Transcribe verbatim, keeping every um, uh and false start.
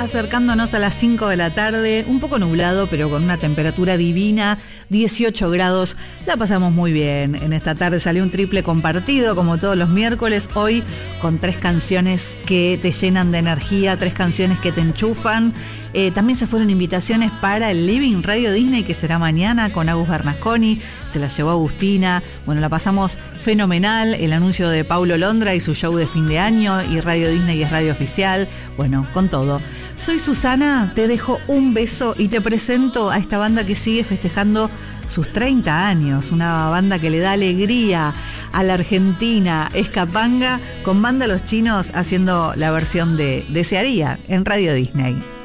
Acercándonos a las cinco de la tarde, un poco nublado, pero con una temperatura divina, dieciocho grados. La pasamos muy bien. En esta tarde salió un triple compartido, como todos los miércoles, hoy con tres canciones que te llenan de energía, tres canciones que te enchufan. Eh, también se fueron invitaciones para el Living Radio Disney, que será mañana con Agus Bernasconi. Se la llevó Agustina. Bueno, la pasamos fenomenal. El anuncio de Paulo Londra y su show de fin de año, y Radio Disney es radio oficial. Bueno, con todo. Soy Susana, te dejo un beso y te presento a esta banda que sigue festejando sus treinta años, una banda que le da alegría a la Argentina, es Capanga, con Banda Los Chinos haciendo la versión de Desearía en Radio Disney.